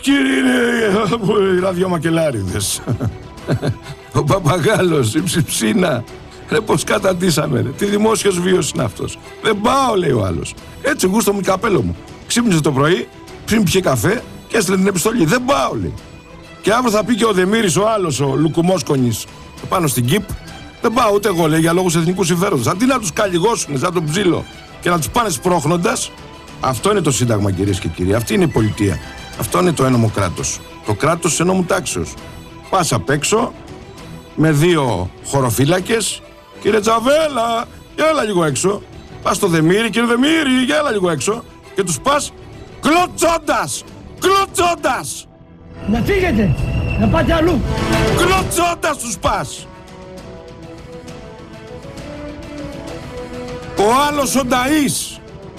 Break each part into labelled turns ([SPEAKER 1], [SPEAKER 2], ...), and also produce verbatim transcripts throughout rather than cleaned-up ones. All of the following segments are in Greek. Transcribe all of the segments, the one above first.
[SPEAKER 1] Κύριε, είναι ραδιομακελάριδες. Ο Παπαγάλος, η Ψιψίνα. Ρε πως καταντήσαμε ρε. Τι δημόσιος βίος είναι αυτός. Δεν πάω, λέει ο άλλος. Έτσι γούστο μου καπέλο μου. Ξύπνησε το πρωί, πριν πιει καφέ και έστειλε την επιστολή. Δεν πάω, λέει. Και αύριο θα πει και ο Δεμήρης ο άλλος, ο Λουκουμόσκονης, πάνω στην ΚΙΠ. Δεν πάω ούτε εγώ, λέει, για λόγους εθνικού συμφέροντος. Αντί να τους καλλιγώσουν σαν τον ψήλο και να τους πάνε σπρώχνοντας. Αυτό είναι το Σύνταγμα, κυρίες και κύριοι. Αυτή είναι η πολιτεία. Αυτό είναι το ένομο κράτος. Το κράτος της ενόμου τάξεως. Πας απ' έξω με δύο χωροφύλακες. Κύριε Τζαβέλα, για έλα λίγο έξω. Πας στο Δεμήρη, κύριε Δεμήρη, για έλα λίγο έξω. Και τους πας κλωτσώντας! Κλωτσώντας!
[SPEAKER 2] Να φύγετε! Να πάτε αλλού!
[SPEAKER 1] Κλωτσώντας τους πας! Ο άλλος ο Νταΐς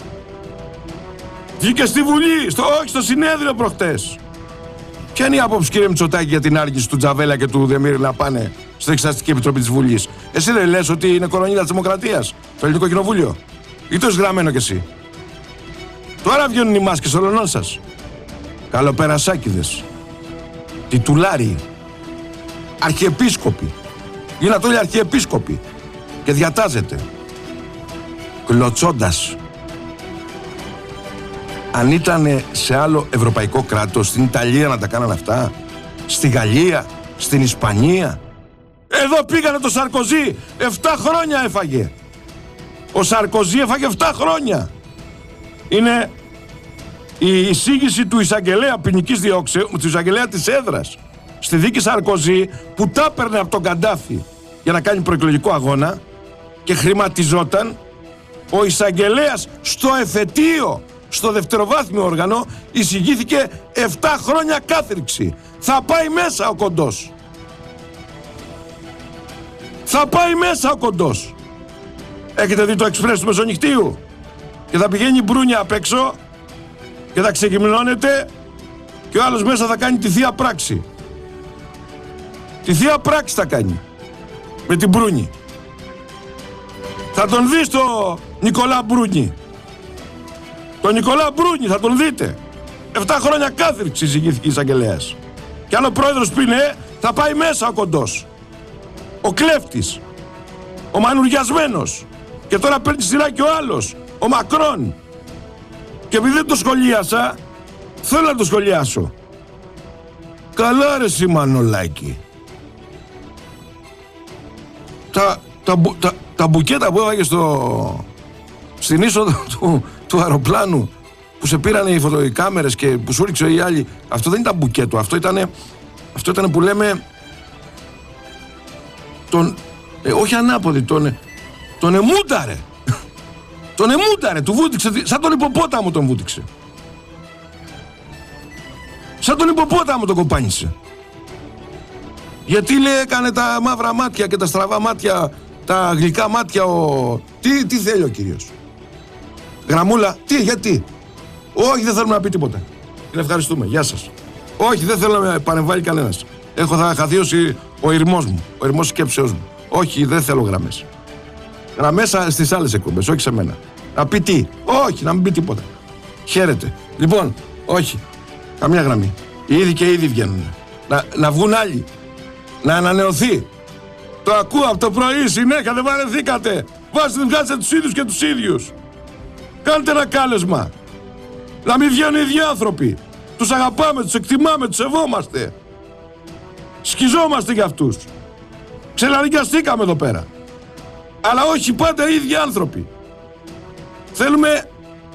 [SPEAKER 1] βγήκε στη Βουλή, στο, όχι στο συνέδριο προχτές. Ποια είναι η άποψη, κύριε Μητσοτάκη, για την άργηση του Τζαβέλα και του Δεμήρη να πάνε στην Εξεταστική Επιτροπή της Βουλής? Εσύ δεν λες ότι είναι κορονίδα της Δημοκρατίας το Ελληνικό Κοινοβούλιο? Ή το έχεις γραμμένο κι εσύ? Τώρα βγαίνουν οι μάσκες όλων σας. Καλοπερασάκηδες, τιτουλάροι, αρχιεπίσκοποι. Γίνατε όλοι αρχιεπίσκοποι και διατάζετε. Κλωτσώντας. Αν ήταν σε άλλο ευρωπαϊκό κράτος, στην Ιταλία να τα κάνανε αυτά, στη Γαλλία, στην Ισπανία. Εδώ πήγανε το Σαρκοζή, εφτά χρόνια έφαγε. Ο Σαρκοζή έφαγε εφτά χρόνια. Είναι η εισήγηση του εισαγγελέα ποινικής διώξεως, του εισαγγελέα της έδρας, στη δίκη Σαρκοζή, που τα έπαιρνε από τον Καντάφη για να κάνει προεκλογικό αγώνα και χρηματιζόταν. Ο εισαγγελέας στο εφετείο, στο δευτεροβάθμιο όργανο, εισηγήθηκε εφτά χρόνια κάθριξη. Θα πάει μέσα ο κοντός. Θα πάει μέσα ο κοντός. Έχετε δει το εξπρές του Μεσονυχτίου? Και θα πηγαίνει η Μπρούνια απ' έξω και θα ξεκυμνώνεται και ο άλλος μέσα θα κάνει τη θεία πράξη. Τη θεία πράξη θα κάνει με την Μπρούνη. Θα τον δεις το Νικολά Μπρούνι. Το Νικολά Μπρούνι θα τον δείτε. Εφτά χρόνια κάθριξη εισηγήθηκε εισαγγελέας. Και αν ο πρόεδρος πει ναι, θα πάει μέσα ο κοντός. Ο κλέφτης. Ο μανουριασμένος. Και τώρα παίρνει τη σειρά και ο άλλος. Ο Μακρόν. Και επειδή δεν το σχολίασα, θέλω να το σχολιάσω. Καλά ρε εσύ Μανολάκη. Τα, τα, τα, τα μπουκέτα που έβαγε στο, στην είσοδο του, του αεροπλάνου, που σε πήρανε οι, φωτο, οι κάμερες και που σου ρίξε οι άλλοι, αυτό δεν ήταν μπουκέτο, αυτό ήταν, αυτό ήταν που λέμε τον, ε, όχι ανάποδη, τον, τον εμούνταρε. Τον εμούνταρε, του βούτυξε, σαν τον υποπόταμο τον βούτυξε. Σαν τον υποπόταμο τον κοπάνισε. Γιατί λέει έκανε τα μαύρα μάτια και τα στραβά μάτια, τα γλυκά μάτια ο... Τι, τι θέλει ο κύριος? Γραμμούλα, τι, γιατί? Όχι, δεν θέλουμε να πει τίποτα. Την ευχαριστούμε, γεια σας. Όχι, δεν θέλω να με παρεμβάλλει κανένας. Έχω, θα χαθείωσει ο ηρμός μου, ο ηρμός σκέψεως μου. Όχι, δεν θέλω γραμμές. Γραμμές στις άλλες εκπομπές, όχι σε μένα. Να πει τι? Όχι, να μην πει τίποτα. Χαίρετε. Λοιπόν, όχι, καμία γραμμή. Οι ίδιοι και οι ίδιοι βγαίνουν. Να, να βγουν άλλοι. Να ανανεωθεί. Το ακούω από το πρωί συνέχεια, δεν βαρεθήκατε. Βάστε, βγάζετε τους ίδιους και τους ίδιους. Κάντε ένα κάλεσμα. Να μην βγαίνουν οι ίδιοι άνθρωποι. Τους αγαπάμε, τους εκτιμάμε, τους σεβόμαστε. Σκιζόμαστε για αυτούς. Ξελαρικιαστήκαμε εδώ πέρα. Αλλά όχι πάντα οι ίδιοι άνθρωποι. Θέλουμε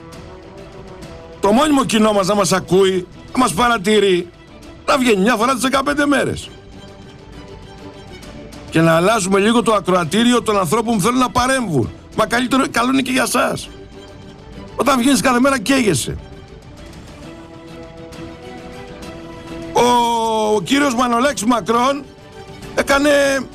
[SPEAKER 1] το μόνιμο κοινό μας να μας ακούει, να μας παρατηρεί, να βγαίνει μια φορά τις δεκαπέντε μέρες. Και να αλλάζουμε λίγο το ακροατήριο των ανθρώπων που θέλουν να παρέμβουν. Μα καλύτερο, καλό είναι και για σας. Όταν βγαίνεις κάθε μέρα καίγεσαι. Ο, ο κύριος Μανολάκης Μακρόν έκανε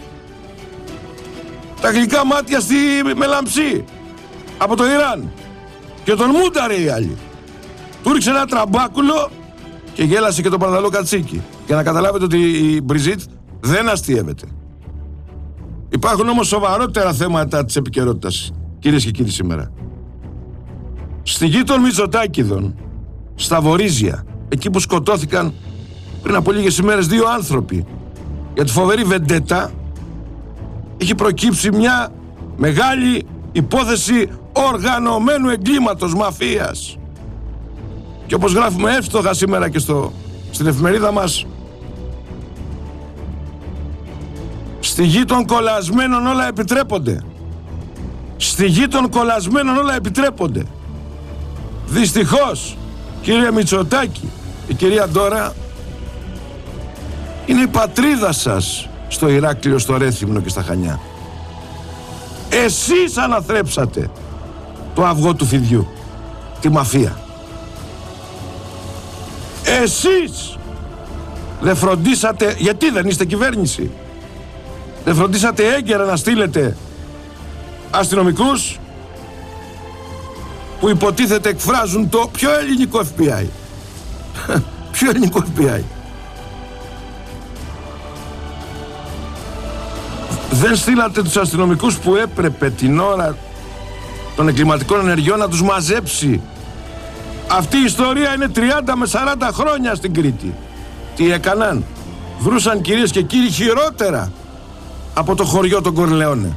[SPEAKER 1] τα γλυκά μάτια στη Μελαμψή από το Ιράν και τον μούνταρε οι άλλοι. Του ρίξε ένα τραμπάκουλο και γέλασε και τον Παρδαλό Κατσίκι. Για να καταλάβετε ότι η Μπριζίτ δεν αστείευεται. Υπάρχουν όμως σοβαρότερα θέματα της επικαιρότητας, κυρίες και κύριοι, σήμερα. Στη γη των Μητσοτάκηδων, στα Βορίζια, εκεί που σκοτώθηκαν πριν από λίγες ημέρες δύο άνθρωποι. Για τη φοβερή βεντέτα έχει προκύψει μια μεγάλη υπόθεση οργανωμένου εγκλήματος, μαφίας. Και όπως γράφουμε εύστοχα σήμερα και στο, στην εφημερίδα μας, στη γη των κολλασμένων όλα επιτρέπονται. Στη γη των κολλασμένων όλα επιτρέπονται. Δυστυχώς, κύριε Μητσοτάκη, η κυρία Ντόρα είναι η πατρίδα σας στο Ηράκλειο, στο Ρέθυμνο και στα Χανιά. Εσείς αναθρέψατε το αυγό του φιδιού, τη μαφία. Εσείς δεν φροντίσατε, γιατί δεν είστε κυβέρνηση, δεν φροντίσατε έγκαιρα να στείλετε αστυνομικούς που υποτίθεται εκφράζουν το πιο ελληνικό εφ μπι άι. Πιο ελληνικό εφ μπι άι. Δεν στείλατε τους αστυνομικούς που έπρεπε την ώρα των εγκληματικών ενεργειών να τους μαζέψει. Αυτή η ιστορία είναι τριάντα με σαράντα χρόνια στην Κρήτη. Τι έκαναν? Βρούσαν, κυρίες και κύριοι, χειρότερα από το χωριό των Κορλεόνε.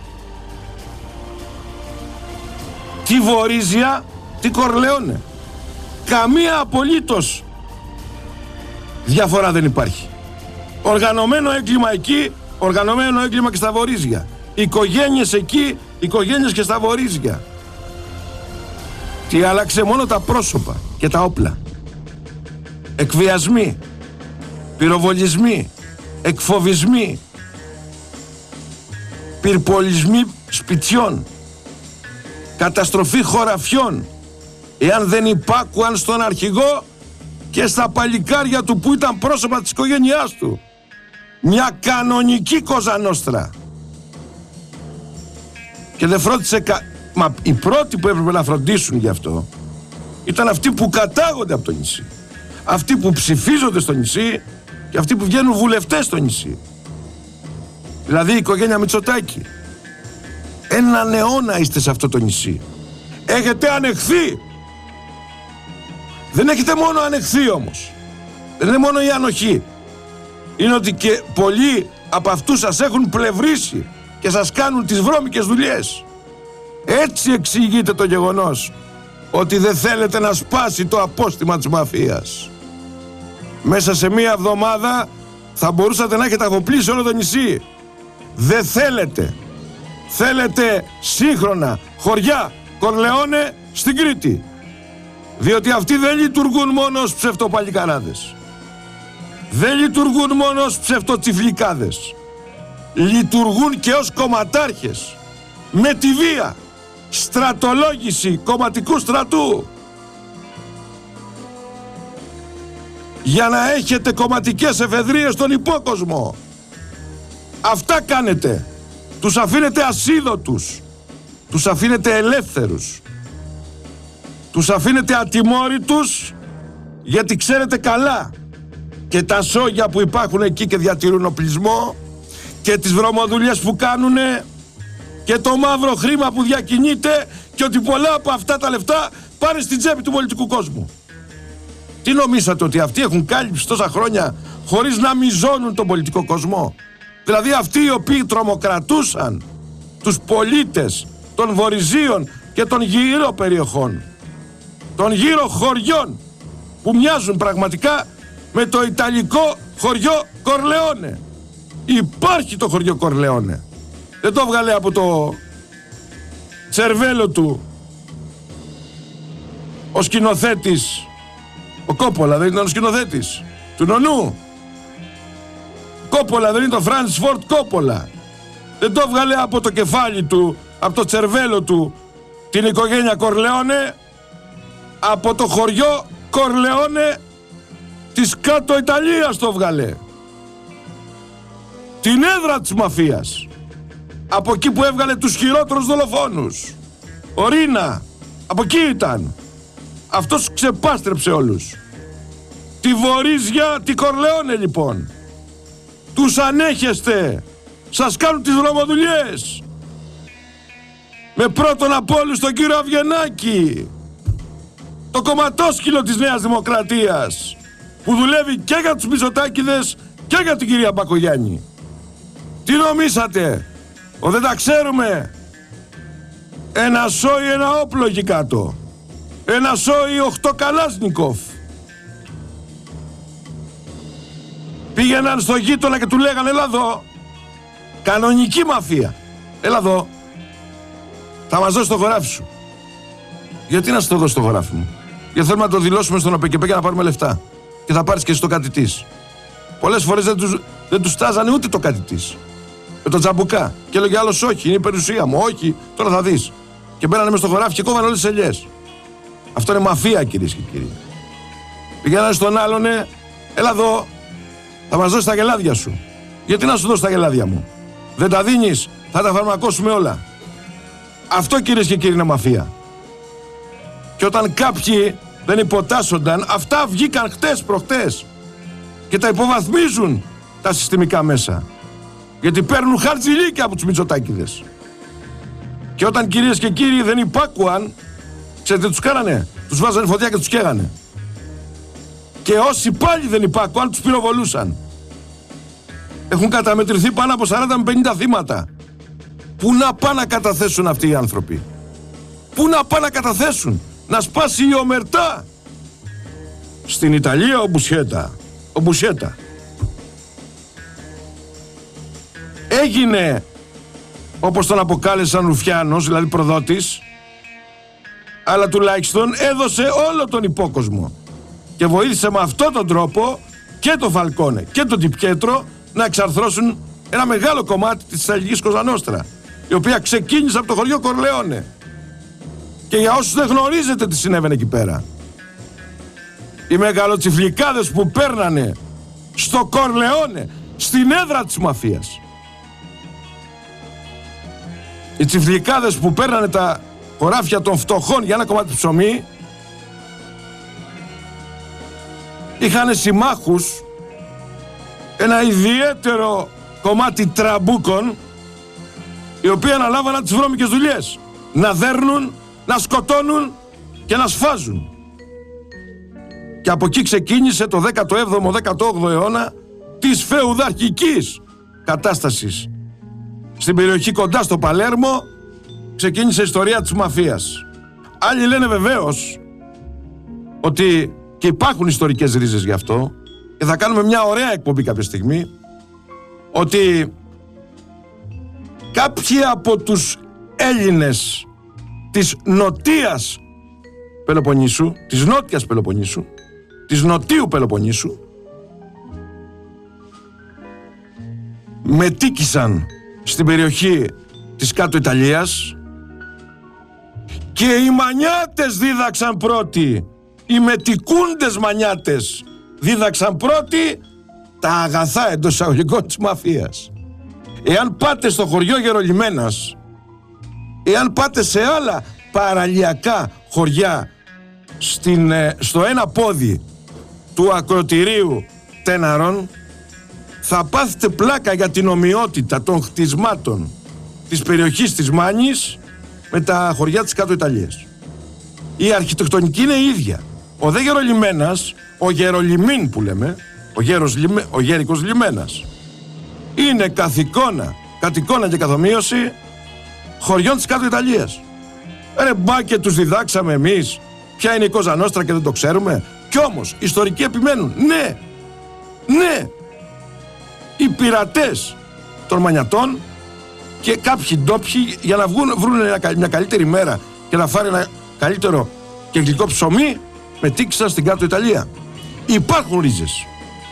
[SPEAKER 1] Τι Βορίζια, τι Κορλεόνε. Καμία απολύτως διαφορά δεν υπάρχει. Οργανωμένο έγκλημα εκεί, οργανωμένο έγκλημα και στα Βορίζια. Οικογένειες εκεί, οικογένειες και στα Βορίζια. Τι άλλαξε? Μόνο τα πρόσωπα και τα όπλα. Εκβιασμοί, πυροβολισμοί, εκφοβισμοί, πυρπολισμοί σπιτιών, καταστροφή χωραφιών, εάν δεν υπάκουαν στον αρχηγό και στα παλικάρια του που ήταν πρόσωπα της οικογένειάς του. Μια κανονική Κοζανόστρα. Και δεν φρόντισε κα... Μα οι πρώτοι που έπρεπε να φροντίσουν γι' αυτό ήταν αυτοί που κατάγονται από το νησί, αυτοί που ψηφίζονται στο νησί και αυτοί που βγαίνουν βουλευτές στο νησί. Δηλαδή η οικογένεια Μητσοτάκη. Έναν αιώνα είστε σε αυτό το νησί. Έχετε ανεχθεί. Δεν έχετε μόνο ανεχθεί όμως. Δεν είναι μόνο η ανοχή. Είναι ότι και πολλοί από αυτούς σας έχουν πλευρίσει και σας κάνουν τις βρώμικες δουλειές. Έτσι εξηγείται το γεγονός ότι δεν θέλετε να σπάσει το απόστημα της μαφίας. Μέσα σε μία εβδομάδα θα μπορούσατε να έχετε αφοπλίσει όλο το νησί. Δεν θέλετε. Θέλετε σύγχρονα χωριά Κορλεόνε στην Κρήτη. Διότι αυτοί δεν λειτουργούν μόνο ως ψευτοπαλικαράδες. Δεν λειτουργούν μόνο ως ψευτοτσιφλικάδες. Λειτουργούν και ως κομματάρχες. Με τη βία. Στρατολόγηση κομματικού στρατού. Για να έχετε κομματικές εφεδρείες στον υπόκοσμο. Αυτά κάνετε. Τους αφήνετε ασίδωτους. Τους αφήνετε ελεύθερους. Τους αφήνετε ατιμόρυτους, γιατί ξέρετε καλά και τα σόγια που υπάρχουν εκεί και διατηρούν οπλισμό και τις βρωμοδουλειές που κάνουνε και το μαύρο χρήμα που διακινείται και ότι πολλά από αυτά τα λεφτά πάνε στην τσέπη του πολιτικού κόσμου. Τι νομίσατε, ότι αυτοί έχουν κάλυψει τόσα χρόνια χωρίς να μιζώνουν τον πολιτικό κόσμο? Δηλαδή αυτοί οι οποίοι τρομοκρατούσαν τους πολίτες των Βορειζίων και των γύρω περιοχών, των γύρω χωριών που μοιάζουν πραγματικά με το ιταλικό χωριό Κορλεόνε. Υπάρχει το χωριό Κορλεόνε. Δεν το βγάλε από το τσερβέλο του ο σκηνοθέτης, ο Κόπολα δεν ήταν ο σκηνοθέτης του Νονού? Κόπολα δεν είναι το Φράνσις Φόρτ Κόπολα? Δεν το βγάλε από το κεφάλι του, από το τσερβέλο του την οικογένεια Κορλεόνε? Από το χωριό Κορλεόνε της κάτω Ιταλίας το βγάλε. Την έδρα της μαφίας. Από εκεί που έβγαλε τους χειρότερους δολοφόνους. Ο Ρίνα. Από εκεί ήταν. Αυτός ξεπάστρεψε όλους. Τη Βορίζια, τη Κορλεόνε λοιπόν. Τους ανέχεστε. Σας κάνουν τις δρομοδουλειές. Με πρώτον από όλους τον κύριο Αβγενάκη, το κομματόσκυλο της Νέας Δημοκρατίας. που δουλεύει και για τους Μητσοτάκηδες και για την κυρία Μπακογιάννη. Τι νομίσατε, ο δεν τα ξέρουμε? Ένα σόι, ένα όπλο εκεί κάτω. Ένα σόι, οχτώ Καλάσνικοφ. Πήγαιναν στο γείτονα και του λέγανε έλα εδώ. Κανονική μαφία. Έλα εδώ. Θα μας δώσει το χωράφι σου. Γιατί να σου το δώσει το χωράφι μου? Γιατί θέλουμε να το δηλώσουμε στον ΟΠΕΚΕΠΕ για να πάρουμε λεφτά. Και θα πάρεις και εσύ το κάτι της. Πολλές φορές δεν τους, δεν τους στάζανε ούτε το κάτι της. Με το τζαμπουκά. Και έλεγε άλλος όχι, είναι η περιουσία μου. Όχι, τώρα θα δεις. Και μπαίνανε μες στο χωράφι και κόβανε όλες τις ελιές. Αυτό είναι μαφία, κυρίες και κύριοι. Πηγαίνανε στον άλλον, έλα εδώ. Θα μας δώσει τα γελάδια σου. Γιατί να σου δώσω τα γελάδια μου? Δεν τα δίνεις, θα τα φαρμακώσουμε όλα. Αυτό, κυρίες και κύριοι, είναι μαφία. Και όταν κάποιοι δεν υποτάσσονταν, αυτά βγήκαν χτες προχτές και τα υποβαθμίζουν τα συστημικά μέσα. Γιατί παίρνουν χαρτζηλίκια από τους Μητσοτάκηδες. Και όταν, κυρίες και κύριοι, δεν υπάκουαν, ξέρετε τι τους κάνανε? Τους βάζανε φωτιά και τους καίγανε. Και όσοι πάλι δεν υπάκουαν, τους πυροβολούσαν. Έχουν καταμετρηθεί πάνω από σαράντα με πενήντα θύματα. Πού να πάνε να καταθέσουν αυτοί οι άνθρωποι? Πού να πάνε να καταθέσουν? Να σπάσει η ομερτά. Στην Ιταλία ο Μπουσέτα. Ο Μπουσέτα. Έγινε, όπως τον αποκάλεσαν, Ρουφιάνος, δηλαδή προδότης, αλλά τουλάχιστον έδωσε όλο τον υπόκοσμο και βοήθησε με αυτόν τον τρόπο και τον Φαλκόνε και τον Τιπιέτρο να εξαρθρώσουν ένα μεγάλο κομμάτι της Ιταλικής Κοζανόστρα, η οποία ξεκίνησε από το χωριό Κορλεόνε. Και για όσους δεν γνωρίζετε τι συνέβαινε εκεί πέρα, οι μεγαλοτσιφλικάδες που παίρνανε στο Κορλεόνε, στην έδρα της μαφίας, οι τσιφλικάδες που παίρνανε τα χωράφια των φτωχών για ένα κομμάτι ψωμί, είχαν συμμάχους ένα ιδιαίτερο κομμάτι τραμπούκων, οι οποίοι αναλάβαναν τις βρώμικες δουλειές, να δέρνουν, να σκοτώνουν και να σφάζουν. Και από εκεί ξεκίνησε το δέκατο έβδομο δέκατο όγδοο αιώνα της φεουδαρχικής κατάστασης. Στην περιοχή κοντά στο Παλέρμο ξεκίνησε η ιστορία της μαφίας. Άλλοι λένε βεβαίως ότι, και υπάρχουν ιστορικές ρίζες γι' αυτό, και θα κάνουμε μια ωραία εκπομπή κάποια στιγμή, ότι κάποιοι από τους Έλληνες της νοτίας Πελοποννήσου, της νότιας Πελοποννήσου, της νοτίου Πελοποννήσου, μετήκησαν στην περιοχή της κάτω Ιταλίας και οι μανιάτες δίδαξαν πρώτοι, οι μετικούντες μανιάτες δίδαξαν πρώτοι τα αγαθά εντός εισαγωγικών της μαφίας. Εάν πάτε στο χωριό Γερολιμένας, εάν πάτε σε άλλα παραλιακά χωριά στην, στο ένα πόδι του ακροτηρίου Τέναρων, θα πάθετε πλάκα για την ομοιότητα των χτισμάτων της περιοχής της Μάνης με τα χωριά της κάτω Ιταλίας. Η αρχιτεκτονική είναι η ίδια. Ο δε Γερολιμένας, ο Γερολιμίν που λέμε, ο, γέρος, ο Γέρικος Λιμένας, είναι καθ' εικόνα, κατ' εικόνα και καθομοίωση χωριών της κάτω Ιταλίας. Ρε μπα και τους διδάξαμε εμείς ποια είναι η Κοζανόστρα και δεν το ξέρουμε? Κι όμως, ιστορικοί επιμένουν, ναι, ναι, οι πειρατές των μανιατών και κάποιοι ντόπιοι, για να βγουν, βρουν μια καλύτερη μέρα και να φάρει ένα καλύτερο και γλυκό ψωμί, μετήκησαν στην κάτω Ιταλία. Υπάρχουν ρίζες.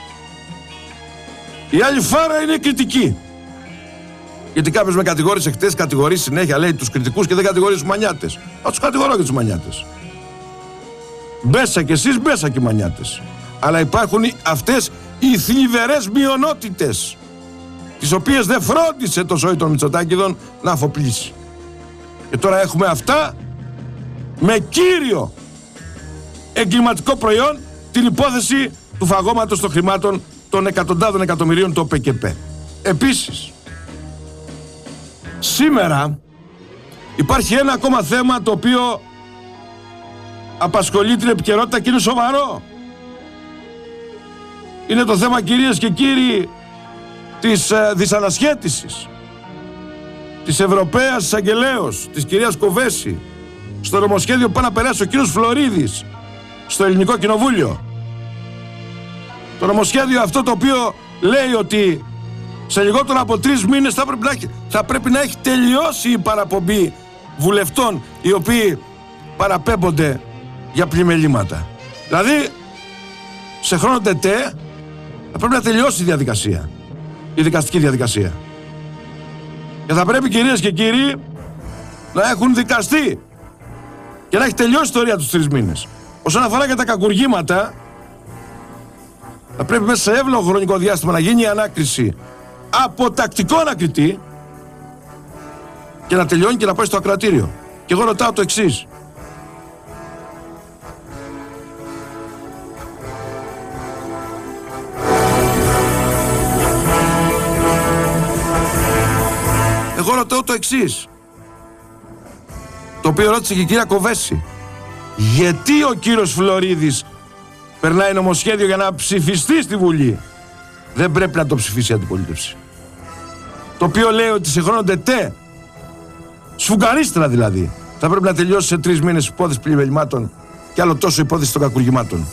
[SPEAKER 1] Η άλλη φάρα είναι κριτική. Γιατί κάποιος με κατηγόρησε χτες, κατηγορεί συνέχεια, λέει, τους κριτικούς και δεν κατηγορεί τους μανιάτες. Θα τους κατηγορώ και τους μανιάτες. Μπέσα κι εσείς, μπέσα και οι μανιάτες. Αλλά υπάρχουν αυτές οι θλιβερές μειονότητες, τις οποίες δεν φρόντισε το σόι των Μητσοτάκηδων να αφοπλίσει. Και τώρα έχουμε αυτά με κύριο εγκληματικό προϊόν την υπόθεση του φαγώματος των χρημάτων των εκατοντάδων εκατομμυρίων του ΟΠΕΚΕΠΕ. Επίσης, σήμερα υπάρχει ένα ακόμα θέμα το οποίο απασχολεί την επικαιρότητα και είναι σοβαρό. Είναι το θέμα, κυρίες και κύριοι, της ε, δυσανασχέτησης της Ευρωπαίας Εισαγγελέως, της κυρίας Κοβέση, στο νομοσχέδιο που πάει να περάσει ο κύριος Φλωρίδης στο Ελληνικό Κοινοβούλιο. Το νομοσχέδιο αυτό, το οποίο λέει ότι σε λιγότερο από τρεις μήνες θα πρέπει να έχει, θα πρέπει να έχει τελειώσει η παραπομπή βουλευτών οι οποίοι παραπέμπονται για πλημελήματα. Δηλαδή, σε χρόνο τετέ θα πρέπει να τελειώσει η διαδικασία, η δικαστική διαδικασία. Και θα πρέπει, κυρίες και κύριοι, να έχουν δικαστεί και να έχει τελειώσει η ιστορία τους τρεις μήνες. Όσον αφορά και τα κακουργήματα, θα πρέπει μέσα σε εύλογο χρονικό διάστημα να γίνει η ανάκριση από τακτικό ανακριτή και να τελειώνει και να πάει στο ακροατήριο. Και εγώ ρωτάω το εξής. Εγώ ρωτάω το εξής, το οποίο ρώτησε και η κυρία Κοβέση. Γιατί ο κύριος Φλωρίδης περνάει νομοσχέδιο για να ψηφιστεί στη Βουλή? Δεν πρέπει να το ψηφίσει η αντιπολίτευση. Το οποίο λέει ότι σε χρόνο τετέ, σφουγγαρίστρα δηλαδή, θα πρέπει να τελειώσει σε τρεις μήνες υπόθεση πλημελημάτων και άλλο τόσο υπόθεση των κακουργημάτων.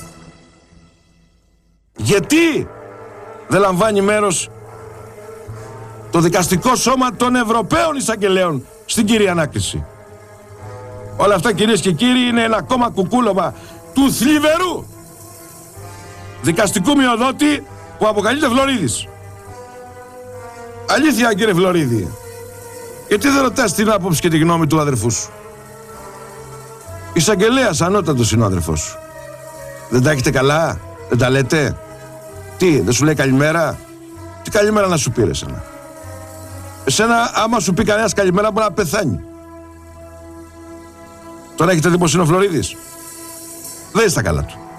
[SPEAKER 1] Γιατί δεν λαμβάνει μέρος το δικαστικό σώμα των Ευρωπαίων Εισαγγελέων στην κύρια ανάκριση? Όλα αυτά, κυρίες και κύριοι, είναι ένα ακόμα κουκούλωμα του θλιβερού δικαστικού μειοδότη που αποκαλείται Φλωρίδης. Αλήθεια, κύριε Φλωρίδη, γιατί δεν ρωτάς την άποψη και τη γνώμη του αδερφού σου? Εισαγγελέας ανώτατος είναι ο αδερφός σου. Δεν τα έχετε καλά? Δεν τα λέτε? Τι, δεν σου λέει καλημέρα? Τι καλημέρα να σου πήρε εσένα? Εσένα, άμα σου πει κανένας καλημέρα, μπορεί να πεθάνει. Τώρα έχετε δει πως είναι ο Φλωρίδης? Δεν είστε καλά του.